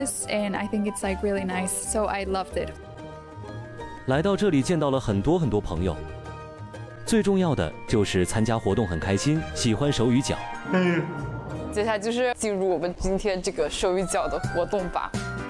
and I think it's like really nice, so I loved it. 来到这里见到了很多朋友，最重要的就是参加活动很开心，喜欢手语角。 接下来就是进入我们今天这个手语角的活动吧。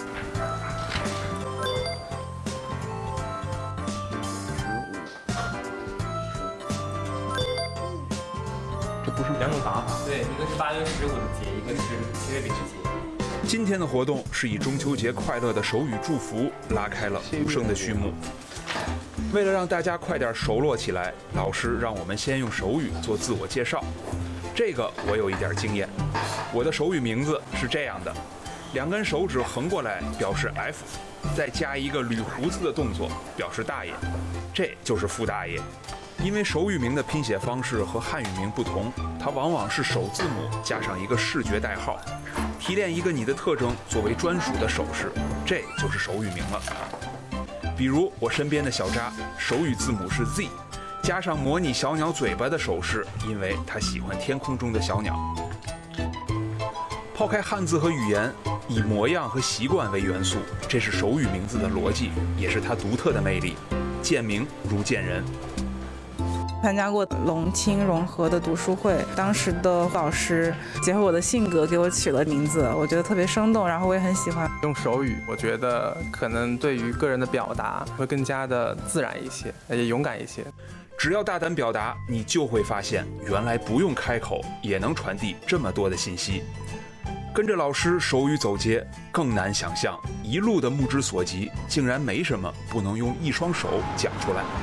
这不是两种打法。 对，一个是8月15的节，一个是7月0日节。 今天的活动是以中秋节快乐的手语祝福拉开了无声的序幕。为了让大家快点熟络起来，老师让我们先用手语做自我介绍。这个我有一点经验。我的手语名字是这样的：2根手指横过来表示 F， 再加一个捋胡子的动作表示大爷，这就是傅大爷。因为手语名的拼写方式和汉语名不同，它往往是首字母加上一个视觉代号，提炼一个你的特征作为专属的手势，这就是手语名了。比如我身边的小扎，手语字母是 Z， 加上模拟小鸟嘴巴的手势，因为他喜欢天空中的小鸟。抛开汉字和语言，以模样和习惯为元素，这是手语名字的逻辑，也是它独特的魅力。见名如见人。 参加过龙青融合的读书会，当时的老师结合我的性格给我取了名字，我觉得特别生动，然后我也很喜欢。 用手语，我觉得可能对于个人的表达会更加的自然一些，也勇敢一些。 只要大胆表达，你就会发现，原来不用开口也能传递这么多的信息。跟着老师手语走街，更难想象，一路的目之所及，竟然没什么不能用一双手讲出来。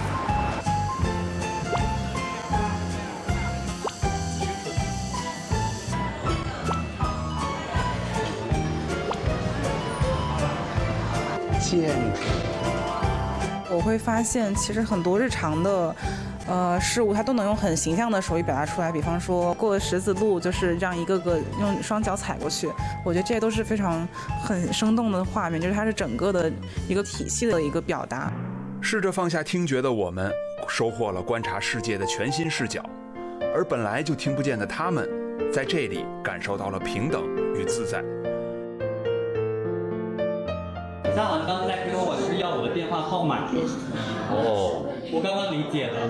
我会发现，其实很多日常的事物，它都能用很形象的手语表达出来。比方说，过石子路，就是让一个个用双脚踩过去。我觉得这些都是非常很生动的画面，就是它是整个的一个体系的一个表达。 试着放下听觉的我们，收获了观察世界的全新视角，而本来就听不见的他们，在这里感受到了平等与自在。 李大郎刚才跟我是要我的电话号码。哦，我刚刚理解了。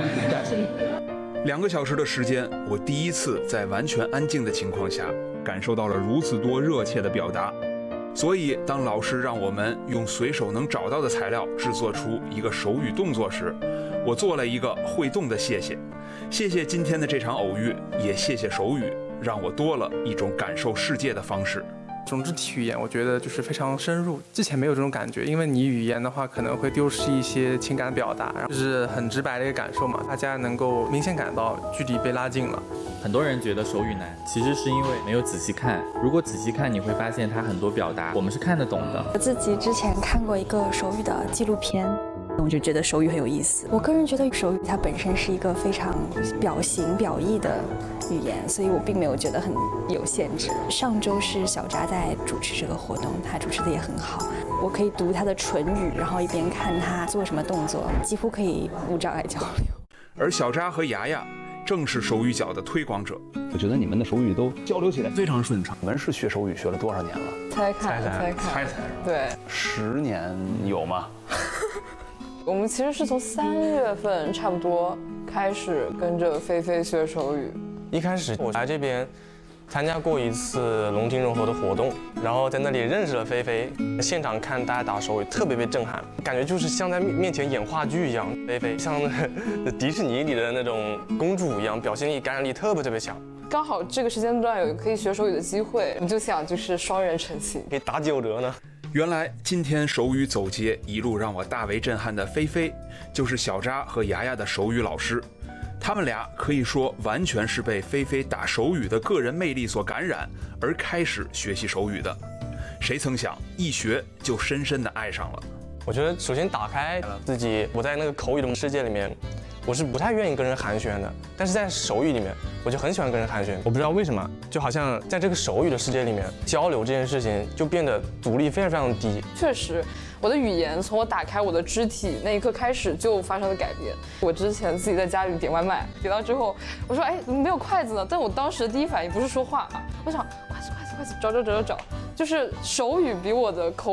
2个小时的时间，我第一次在完全安静的情况下，感受到了如此多热切的表达。所以，当老师让我们用随手能找到的材料制作出一个手语动作时，我做了一个会动的谢谢。谢谢今天的这场偶遇，也谢谢手语，让我多了一种感受世界的方式。 这种肢体语言，我觉得就是非常深入，之前没有这种感觉，因为你语言的话可能会丢失一些情感表达，就是很直白的一个感受嘛，大家能够明显感到距离被拉近了。 很多人觉得手语难，其实是因为没有仔细看。如果仔细看，你会发现它很多表达我们是看得懂的。 我自己之前看过一个手语的纪录片，我就觉得手语很有意思。我个人觉得手语它本身是一个非常表形表意的语言，所以我并没有觉得很有限制。上周是小扎在主持这个活动，他主持的也很好，我可以读他的唇语，然后一边看他做什么动作，几乎可以无障碍交流。 而小扎和牙牙正是手语角的推广者。 我觉得你们的手语都交流起来非常顺畅。你们是学手语学了多少年了？ 猜看，对 ，10年有吗？ 我们其实是从3月份差不多开始跟着菲菲学手语。 一开始我来这边参加过一次龙津融合的活动，然后在那里认识了菲菲。现场看大家打手语，特别被震撼，感觉就是像在面前演话剧一样。菲菲像迪士尼里的那种公主一样，表现力、感染力特别强。 刚好这个时间段有可以学手语的机会，我们就想就是双人成行， 可以打9折呢。 原来今天手语走街一路让我大为震撼的菲菲，就是小扎和牙牙的手语老师。他们俩可以说完全是被菲菲打手语的个人魅力所感染，而开始学习手语的。谁曾想一学就深深的爱上了。 我觉得首先打开自己，我在那个口语的世界里面，我是不太愿意跟人寒暄的，但是在手语里面，我就很喜欢跟人寒暄。我不知道为什么，就好像在这个手语的世界里面，交流这件事情就变得阻力非常低。 确实，我的语言从我打开我的肢体那一刻开始就发生了改变。我之前自己在家里点外卖，点到之后，我说哎，怎么没有筷子呢？但我当时的第一反应不是说话啊，我想筷子，找， 就是手语比我的口